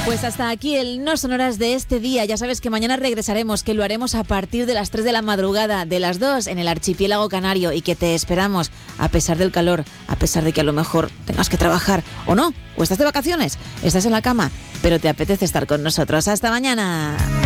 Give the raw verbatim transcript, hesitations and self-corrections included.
Pues hasta aquí el No Sonoras de este día. Ya sabes que mañana regresaremos, que lo haremos a partir de las tres de la madrugada, de las dos en el archipiélago canario, y que te esperamos a pesar del calor, a pesar de que a lo mejor tengas que trabajar o no, o estás de vacaciones, estás en la cama, pero te apetece estar con nosotros. Hasta mañana.